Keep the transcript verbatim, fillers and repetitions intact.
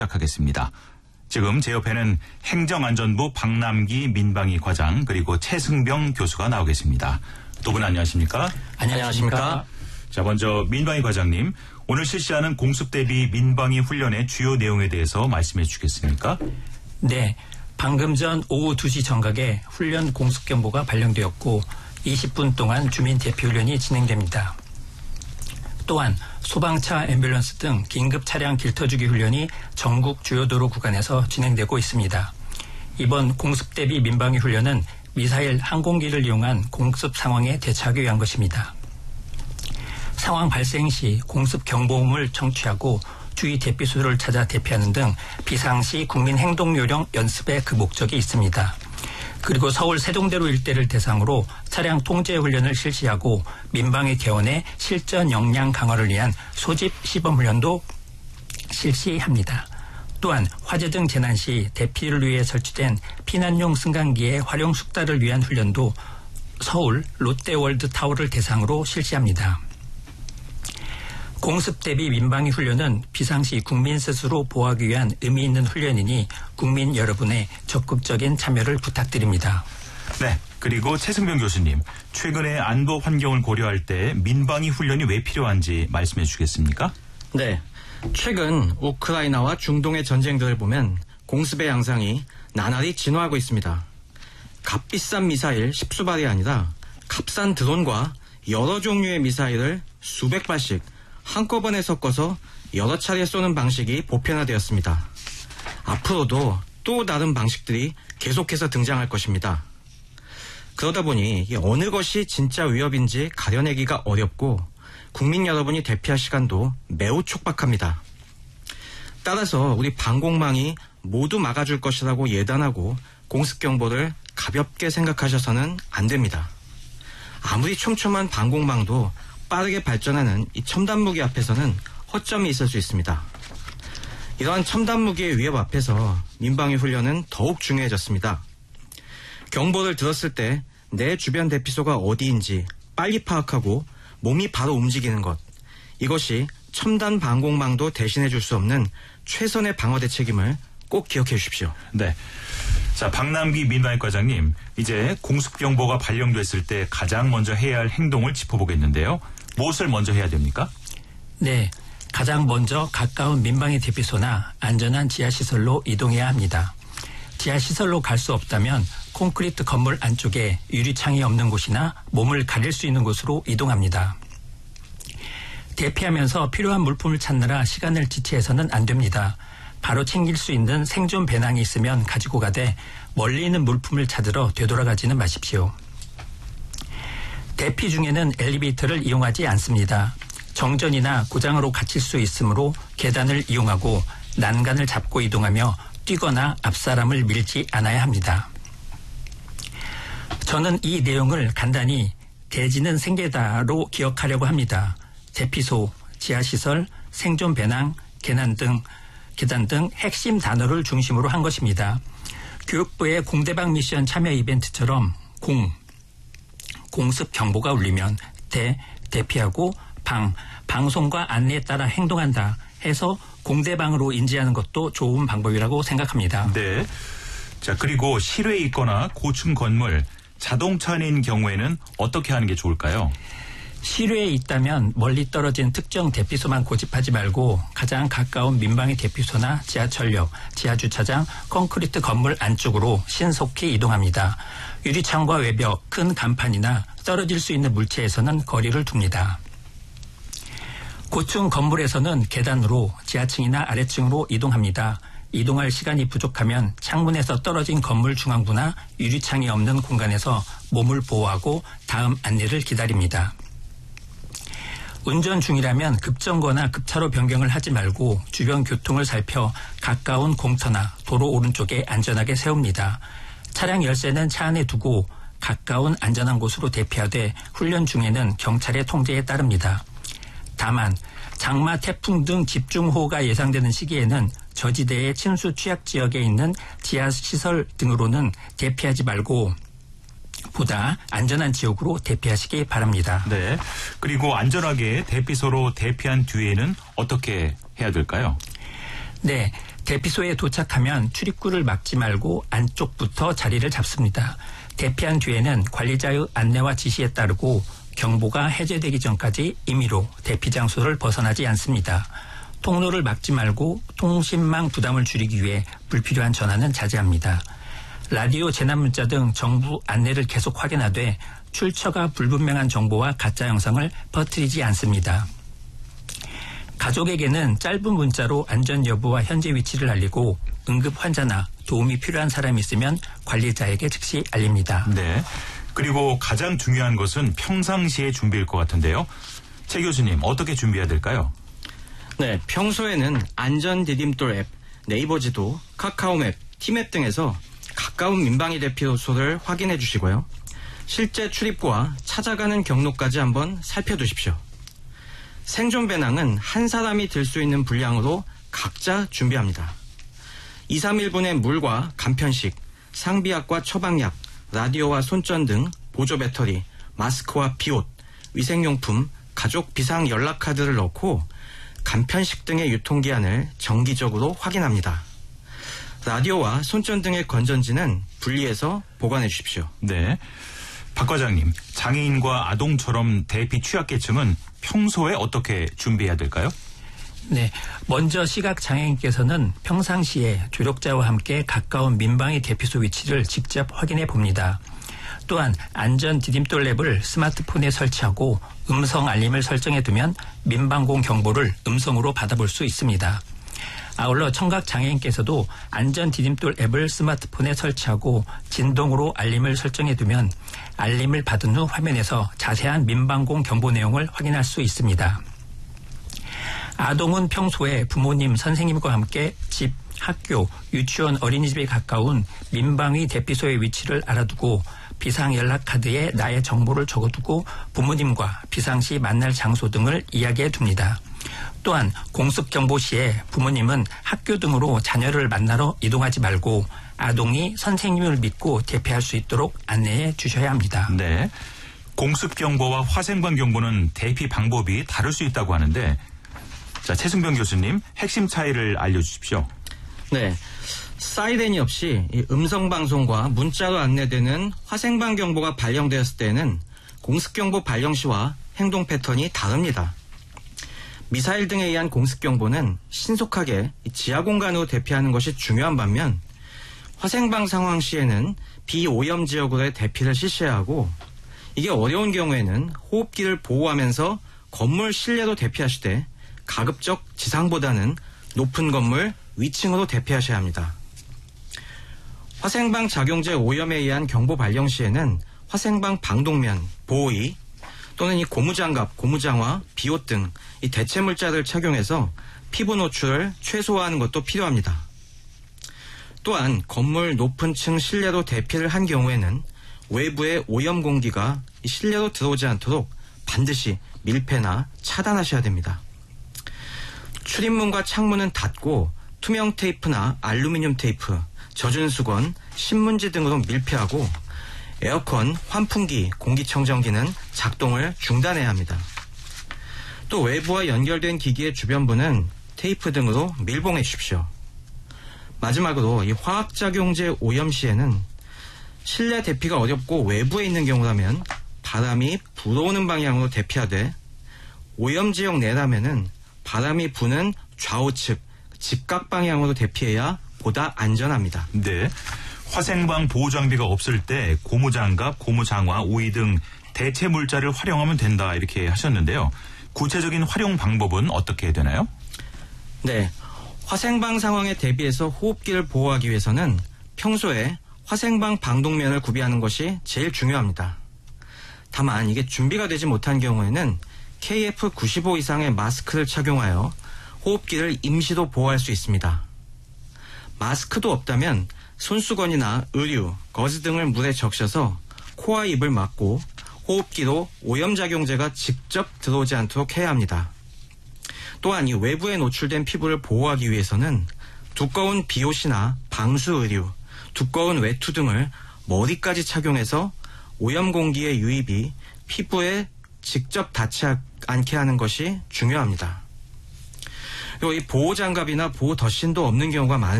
시작하겠습니다. 지금 제 옆에는 행정안전부 박남기 민방위 과장 그리고 최승병 교수가 나오 계십니다. 두 분 안녕하십니까? 안녕하십니까? 자, 먼저 민방위 과장님, 오늘 실시하는 공습 대비 민방위 훈련의 주요 내용에 대해서 말씀해 주시겠습니까? 네, 방금 전 오후 두 시 정각에 훈련 공습 경보가 발령되었고 이십 분 동안 주민 대피 훈련이 진행됩니다. 또한 소방차, 앰뷸런스 등 긴급 차량 길터주기 훈련이 전국 주요 도로 구간에서 진행되고 있습니다. 이번 공습 대비 민방위 훈련은 미사일 항공기를 이용한 공습 상황에 대처하기 위한 것입니다. 상황 발생 시 공습 경보음을 청취하고 주의 대피소를 찾아 대피하는 등 비상시 국민 행동 요령 연습에 그 목적이 있습니다. 그리고 서울 세종대로 일대를 대상으로 차량 통제 훈련을 실시하고 민방위 대원의 실전 역량 강화를 위한 소집 시범 훈련도 실시합니다. 또한 화재 등 재난 시 대피를 위해 설치된 피난용 승강기의 활용 숙달을 위한 훈련도 서울 롯데월드타워를 대상으로 실시합니다. 공습 대비 민방위 훈련은 비상시 국민 스스로 보호하기 위한 의미 있는 훈련이니 국민 여러분의 적극적인 참여를 부탁드립니다. 네, 그리고 최승병 교수님, 최근의 안보 환경을 고려할 때 민방위 훈련이 왜 필요한지 말씀해 주시겠습니까? 네, 최근 우크라이나와 중동의 전쟁들을 보면 공습의 양상이 나날이 진화하고 있습니다. 값비싼 미사일 십수 발이 아니라 값싼 드론과 여러 종류의 미사일을 수백 발씩 한꺼번에 섞어서 여러 차례 쏘는 방식이 보편화되었습니다. 앞으로도 또 다른 방식들이 계속해서 등장할 것입니다. 그러다 보니 어느 것이 진짜 위협인지 가려내기가 어렵고 국민 여러분이 대피할 시간도 매우 촉박합니다. 따라서 우리 방공망이 모두 막아줄 것이라고 예단하고 공습경보를 가볍게 생각하셔서는 안 됩니다. 아무리 촘촘한 방공망도 빠르게 발전하는 이 첨단 무기 앞에서는 허점이 있을 수 있습니다. 이러한 첨단 무기의 위협 앞에서 민방위 훈련은 더욱 중요해졌습니다. 경보를 들었을 때 내 주변 대피소가 어디인지 빨리 파악하고 몸이 바로 움직이는 것, 이것이 첨단 방공망도 대신해 줄 수 없는 최선의 방어 대책임을 꼭 기억해 주십시오. 네. 자, 박남기 민방위 과장님, 이제 공습 경보가 발령됐을 때 가장 먼저 해야 할 행동을 짚어보겠는데요. 무엇을 먼저 해야 됩니까? 네, 가장 먼저 가까운 민방위 대피소나 안전한 지하시설로 이동해야 합니다. 지하시설로 갈 수 없다면 콘크리트 건물 안쪽에 유리창이 없는 곳이나 몸을 가릴 수 있는 곳으로 이동합니다. 대피하면서 필요한 물품을 찾느라 시간을 지체해서는 안 됩니다. 바로 챙길 수 있는 생존 배낭이 있으면 가지고 가되 멀리 있는 물품을 찾으러 되돌아가지는 마십시오. 대피 중에는 엘리베이터를 이용하지 않습니다. 정전이나 고장으로 갇힐 수 있으므로 계단을 이용하고 난간을 잡고 이동하며 뛰거나 앞사람을 밀지 않아야 합니다. 저는 이 내용을 간단히 대지는 생계다로 기억하려고 합니다. 대피소, 지하시설, 생존 배낭, 계단 등 계단 등 핵심 단어를 중심으로 한 것입니다. 교육부의 공대방 미션 참여 이벤트처럼 공, 공습 경보가 울리면 대, 대피하고 방, 방송과 안내에 따라 행동한다 해서 공대방으로 인지하는 것도 좋은 방법이라고 생각합니다. 네. 자, 그리고 실외에 있거나 고층 건물, 자동차 안인 경우에는 어떻게 하는 게 좋을까요? 실외에 있다면 멀리 떨어진 특정 대피소만 고집하지 말고 가장 가까운 민방위 대피소나 지하철역, 지하주차장, 콘크리트 건물 안쪽으로 신속히 이동합니다. 유리창과 외벽, 큰 간판이나 떨어질 수 있는 물체에서는 거리를 둡니다. 고층 건물에서는 계단으로, 지하층이나 아래층으로 이동합니다. 이동할 시간이 부족하면 창문에서 떨어진 건물 중앙부나 유리창이 없는 공간에서 몸을 보호하고 다음 안내를 기다립니다. 운전 중이라면 급정거나 급차로 변경을 하지 말고 주변 교통을 살펴 가까운 공터나 도로 오른쪽에 안전하게 세웁니다. 차량 열쇠는 차 안에 두고 가까운 안전한 곳으로 대피하되 훈련 중에는 경찰의 통제에 따릅니다. 다만 장마, 태풍 등 집중호우가 예상되는 시기에는 저지대의 침수 취약 지역에 있는 지하시설 등으로는 대피하지 말고 보다 안전한 지역으로 대피하시기 바랍니다. 네. 그리고 안전하게 대피소로 대피한 뒤에는 어떻게 해야 될까요? 네. 대피소에 도착하면 출입구를 막지 말고 안쪽부터 자리를 잡습니다. 대피한 뒤에는 관리자의 안내와 지시에 따르고 경보가 해제되기 전까지 임의로 대피 장소를 벗어나지 않습니다. 통로를 막지 말고 통신망 부담을 줄이기 위해 불필요한 전화는 자제합니다. 라디오, 재난문자 등 정부 안내를 계속 확인하되 출처가 불분명한 정보와 가짜 영상을 퍼뜨리지 않습니다. 가족에게는 짧은 문자로 안전 여부와 현재 위치를 알리고 응급 환자나 도움이 필요한 사람이 있으면 관리자에게 즉시 알립니다. 네. 그리고 가장 중요한 것은 평상시에 준비일 것 같은데요. 최 교수님, 어떻게 준비해야 될까요? 네, 평소에는 안전 디딤돌 앱, 네이버 지도, 카카오맵, 티맵 등에서 가까운 민방위 대피소를 확인해 주시고요. 실제 출입구와 찾아가는 경로까지 한번 살펴두십시오. 생존 배낭은 한 사람이 들 수 있는 분량으로 각자 준비합니다. 이, 삼 일 분의 물과 간편식, 상비약과 처방약, 라디오와 손전 등 보조 배터리, 마스크와 비옷, 위생용품, 가족 비상 연락카드를 넣고 간편식 등의 유통기한을 정기적으로 확인합니다. 라디오와 손전 등의 건전지는 분리해서 보관해 주십시오. 네. 박 과장님, 장애인과 아동처럼 대피 취약계층은 평소에 어떻게 준비해야 될까요? 네, 먼저 시각장애인께서는 평상시에 조력자와 함께 가까운 민방위 대피소 위치를 직접 확인해 봅니다. 또한 안전 디딤돌 앱을 스마트폰에 설치하고 음성 알림을 설정해 두면 민방공 경보를 음성으로 받아볼 수 있습니다. 아울러 청각장애인께서도 안전 디딤돌 앱을 스마트폰에 설치하고 진동으로 알림을 설정해 두면 알림을 받은 후 화면에서 자세한 민방공 경보 내용을 확인할 수 있습니다. 아동은 평소에 부모님, 선생님과 함께 집, 학교, 유치원, 어린이집에 가까운 민방위 대피소의 위치를 알아두고 비상연락카드에 나의 정보를 적어두고 부모님과 비상시 만날 장소 등을 이야기해 둡니다. 또한 공습경보 시에 부모님은 학교 등으로 자녀를 만나러 이동하지 말고 아동이 선생님을 믿고 대피할 수 있도록 안내해 주셔야 합니다. 네. 공습경보와 화생방 경보는 대피 방법이 다를 수 있다고 하는데, 자, 최승병 교수님, 핵심 차이를 알려주십시오. 네. 사이렌이 없이 음성방송과 문자로 안내되는 화생방 경보가 발령되었을 때에는 공습경보 발령 시와 행동 패턴이 다릅니다. 미사일 등에 의한 공습경보는 신속하게 지하 공간으로 대피하는 것이 중요한 반면 화생방 상황 시에는 비오염 지역으로의 대피를 실시해야 하고, 이게 어려운 경우에는 호흡기를 보호하면서 건물 실내로 대피하시되 가급적 지상보다는 높은 건물 위층으로 대피하셔야 합니다. 화생방 작용제 오염에 의한 경보 발령 시에는 화생방 방독면, 보호의 또는 이 고무장갑, 고무장화, 비옷 등 이 대체 물자를 착용해서 피부 노출을 최소화하는 것도 필요합니다. 또한 건물 높은 층 실내로 대피를 한 경우에는 외부의 오염 공기가 실내로 들어오지 않도록 반드시 밀폐나 차단하셔야 됩니다. 출입문과 창문은 닫고 투명 테이프나 알루미늄 테이프, 젖은 수건, 신문지 등으로 밀폐하고 에어컨, 환풍기, 공기청정기는 작동을 중단해야 합니다. 또 외부와 연결된 기기의 주변부는 테이프 등으로 밀봉해 주십시오. 마지막으로 이 화학작용제 오염 시에는 실내 대피가 어렵고 외부에 있는 경우라면 바람이 불어오는 방향으로 대피하되, 오염 지역 내라면은 바람이 부는 좌우측, 직각 방향으로 대피해야 보다 안전합니다. 네. 화생방 보호장비가 없을 때 고무장갑, 고무장화, 우의 등 대체 물자를 활용하면 된다, 이렇게 하셨는데요. 구체적인 활용 방법은 어떻게 해야 되나요? 네. 화생방 상황에 대비해서 호흡기를 보호하기 위해서는 평소에 화생방 방독면을 구비하는 것이 제일 중요합니다. 다만 이게 준비가 되지 못한 경우에는 케이에프 구십오 이상의 마스크를 착용하여 호흡기를 임시로 보호할 수 있습니다. 마스크도 없다면 손수건이나 의류, 거즈 등을 물에 적셔서 코와 입을 막고 호흡기로 오염작용제가 직접 들어오지 않도록 해야 합니다. 또한 이 외부에 노출된 피부를 보호하기 위해서는 두꺼운 비옷이나 방수 의류, 두꺼운 외투 등을 머리까지 착용해서 오염 공기의 유입이 피부에 직접 닿지 않게 하는 것이 중요합니다. 그리고 이 보호장갑이나 보호 덧신도 없는 경우가 많은